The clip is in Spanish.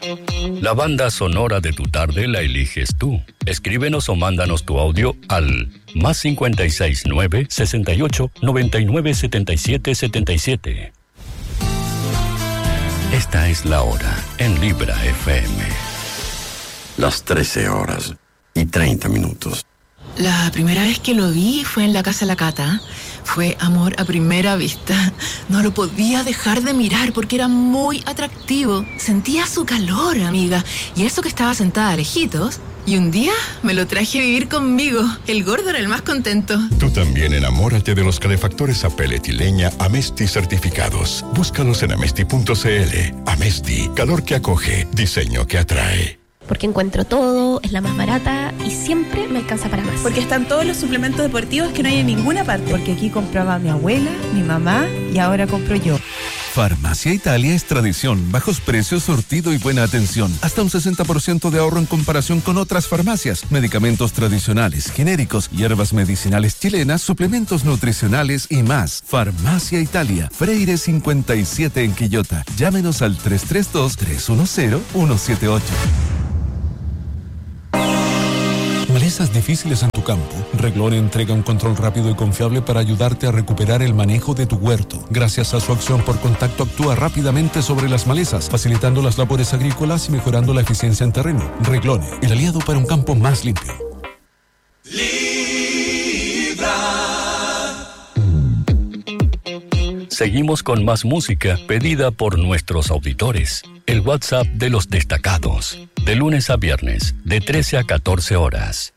La banda sonora de tu tarde la eliges tú. Escríbenos o mándanos tu audio al +56 9 68 99 77 77. Esta es la hora en Libra FM. Las 13:30. La primera vez que lo vi fue en la casa de la Cata. Fue amor a primera vista. No lo podía dejar de mirar porque era muy atractivo. Sentía su calor, amiga. Y eso que estaba sentada lejitos. Y un día me lo traje a vivir conmigo. El gordo era el más contento. Tú también enamórate de los calefactores a pellet y leña Amesti certificados. Búscalos en amesti.cl. Amesti, calor que acoge, diseño que atrae. Porque encuentro todo, es la más barata y siempre me alcanza para más. Porque están todos los suplementos deportivos que no hay en ninguna parte. Porque aquí compraba mi abuela, mi mamá y ahora compro yo. Farmacia Italia es tradición, bajos precios, surtido y buena atención. Hasta un 60% de ahorro en comparación con otras farmacias. Medicamentos tradicionales, genéricos, hierbas medicinales chilenas, suplementos nutricionales y más. Farmacia Italia, Freire 57 en Quillota. Llámenos al 332-310-178. Malezas difíciles en tu campo. Reglone entrega un control rápido y confiable para ayudarte a recuperar el manejo de tu huerto. Gracias a su acción por contacto actúa rápidamente sobre las malezas, facilitando las labores agrícolas y mejorando la eficiencia en terreno. Reglone, el aliado para un campo más limpio. Seguimos con más música pedida por nuestros auditores. El WhatsApp de los destacados. De lunes a viernes, de 13 a 14 horas.